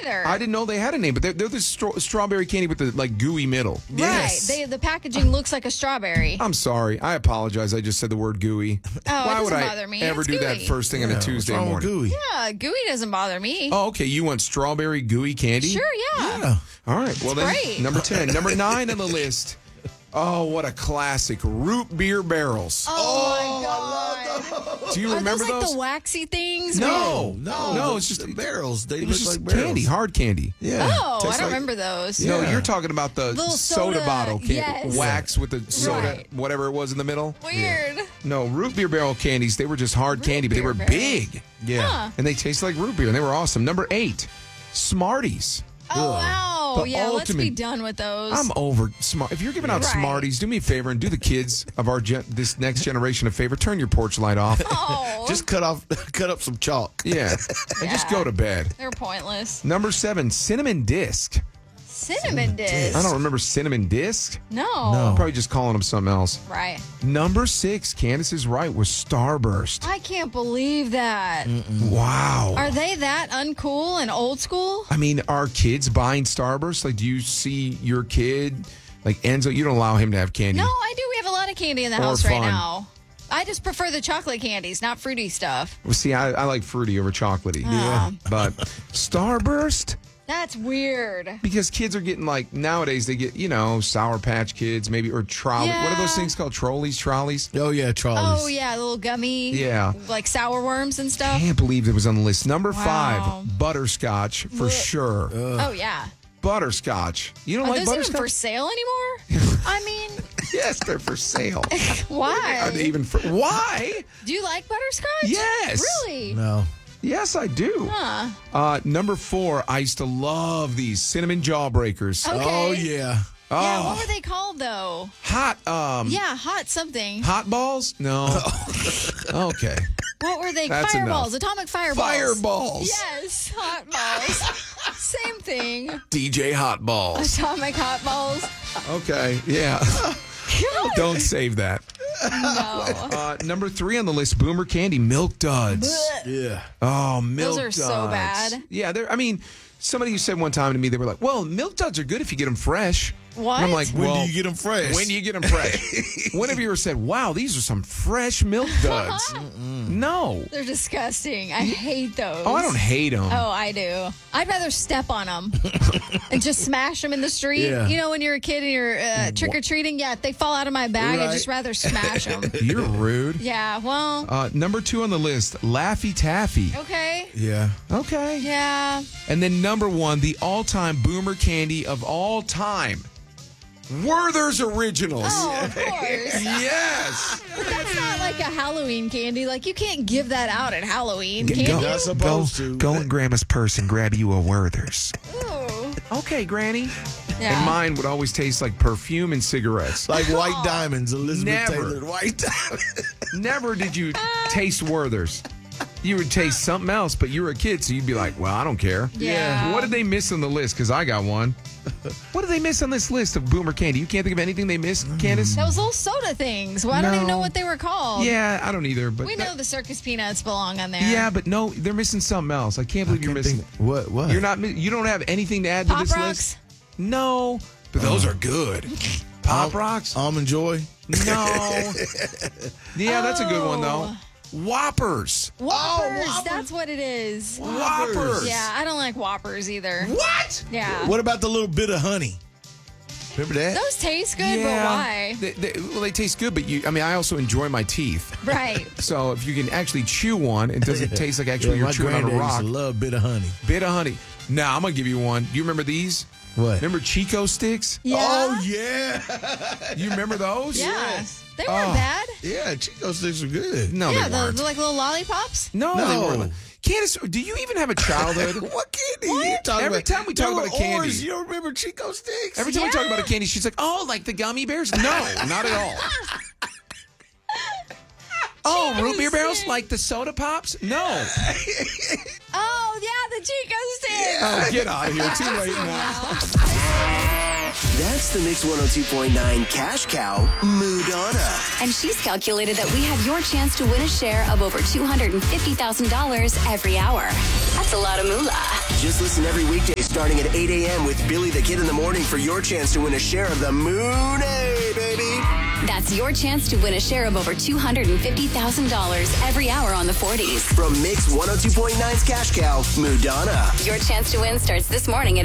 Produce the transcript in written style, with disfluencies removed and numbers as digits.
either. I didn't know they had a name, but they're the strawberry candy with the gooey middle. Yes. Right. The packaging looks like a strawberry. I'm sorry. I apologize. I just said the word gooey. Why would I ever do that first thing on a Tuesday morning? Gooey? Yeah, gooey doesn't bother me. Oh, okay. You want strawberry gooey candy? Sure, yeah. All right. Well, then, great. number 10. Number 9 on the list. Oh, what a classic. Root beer barrels. Oh, my God. Do you remember those? those? The waxy things? No. It's just the barrels. They it was look just like barrels. candy, hard candy. Yeah. Oh, I don't remember those. No, you're talking about the Little soda bottle candy. yes. Wax with the soda, whatever it was in the middle. Weird. No, root beer barrel candies, they were just hard candy, but they were beer big. Yeah. Huh. And they tasted like root beer, and they were awesome. Number 8, Smarties. Oh, wow. The Yeah, let's be ultimate- done with those. I'm over smart. If you're giving out Right. Smarties, do me a favor and do the kids of our this next generation a favor. Turn your porch light off. Oh. Just cut up some chalk. Yeah, and just go to bed. They're pointless. Number 7, cinnamon disc. Cinnamon disc. I don't remember cinnamon disc. No. Probably just calling them something else. Right. Number 6, Candace is right, was Starburst. I can't believe that. Wow. Are they that uncool and old school? I mean, are kids buying Starburst? Like, do you see your kid, like Enzo? You don't allow him to have candy. No, I do. We have a lot of candy in the Or house right fun. now. I just prefer the chocolate candies, not fruity stuff. Well, see, I like fruity over chocolatey. Yeah. But Starburst? That's weird. Because kids are getting nowadays they get, Sour Patch Kids maybe, or trolley. Yeah. What are those things called? Trolleys? Oh, yeah, trolleys. Oh, yeah, little gummy. Yeah. Like sour worms and stuff. Can't believe it was on the list. Number Wow. 5, butterscotch for sure. Oh, yeah. Butterscotch. You don't Are like those even butterscotch? for sale anymore? I mean, Yes, they're for sale. why? Are they even for why? Do you like butterscotch? Yes. Really? No. Yes, I do. Huh. Number 4, I used to love these cinnamon jawbreakers. Okay. Oh, yeah. Yeah, Oh, what were they called, though? hot. Yeah, hot something. Hot balls? No. Okay. What were they? That's Fireballs. enough. Atomic fireballs. Fireballs. Yes, hot balls. Same thing. DJ Hot Balls. Atomic hot balls. Okay. Yeah. Don't save that. No. Number 3 on the list, Boomer Candy, Milk Duds. Yeah. Oh, Milk Those are Duds. so bad. Yeah, somebody said one time to me, they were like, well, Milk Duds are good if you get them fresh. What? And I'm like, When well, do you get them fresh? when do you get them fresh? When have you ever said, wow, these are some fresh Milk Duds? No. They're disgusting. I hate those. Oh, I don't hate them. Oh, I do. I'd rather step on them and just smash them in the street. Yeah. You know, when you're a kid and you're trick-or-treating, yeah, if they fall out of my bag, I'd just rather smash them. You're rude. Yeah, well, Number 2 on the list, Laffy Taffy. okay. Yeah. Okay. Yeah. And then number 1, the all-time Boomer candy of all time, Werther's Originals. Oh, of course. Yes. But that's not like a Halloween candy. Like, you can't give that out at Halloween, can Not you? supposed to. Go in Grandma's purse and grab you a Werther's. Ooh. Okay, Granny. Yeah. And mine would always taste like perfume and cigarettes. Like White Diamonds, Elizabeth Never. Taylor. White Diamonds. Never did you taste Werther's. You would taste something else, but you were a kid, so you'd be like, well, I don't care. Yeah. What did they miss on the list? Because I got one. What did they miss on this list of Boomer candy? You can't think of anything they missed, Candace? Those little soda things. Well, I don't even know what they were called. Yeah, I don't either. But We know the circus peanuts belong on there. Yeah, but no, they're missing something else. I can't believe you're missing. What? You're not. You don't have anything to add Pop to this Rocks? list. No, but those are good. Pop Rocks? Almond Joy. No. Yeah, that's a good one though. Oh. Whoppers. Whoppers. That's what it is. Whoppers. Yeah, I don't like Whoppers either. What? Yeah. What about the little bit of honey? Remember that? Those taste good, but why? They taste good, but I also enjoy my teeth. Right. So if you can actually chew one, it doesn't taste like actually you're my chewing on a granddad rock. used to love bit of honey. Bit of honey. Now I'm gonna give you one. Do you remember these? What? Remember Chico sticks? Yeah. Oh yeah. You remember those? Yeah. Yes. They weren't bad. Yeah, Chico sticks are good. No, Yeah, they weren't. they're like little lollipops. No, No. they weren't. Candace, do you even have a childhood? What candy are you talking Every about? time we talk They about were a candy. orange. You don't remember Chico sticks? Every time we talk about a candy, she's like, "Oh, like the gummy bears?" No, not at all. Oh, root beer barrels sticks. like the soda pops? No. Oh, yeah, the Chico sticks. Oh, get out of here. Too late now. That's the Mix 102.9 cash cow, Mudonna. And she's calculated that we have your chance to win a share of over $250,000 every hour. That's a lot of moolah. Just listen every weekday starting at 8 a.m. with Billy the Kid in the Morning for your chance to win a share of the Moon A, baby. That's your chance to win a share of over $250,000 every hour on the 40s. From Mix 102.9's Cash Cow, Madonna. Your chance to win starts this morning at